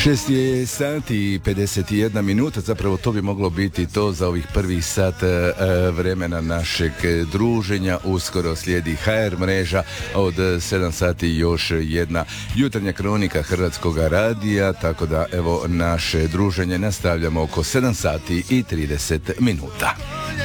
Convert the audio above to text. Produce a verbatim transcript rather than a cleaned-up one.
šest je sati i pedeset jedna minuta, zapravo to bi moglo biti to za ovih prvih sat e, vremena našeg druženja. Uskoro slijedi ha er mreža, od sedam sati još jedna jutarnja kronika Hrvatskog radija, tako da evo naše druženje nastavljamo oko sedam sati i trideset minuta.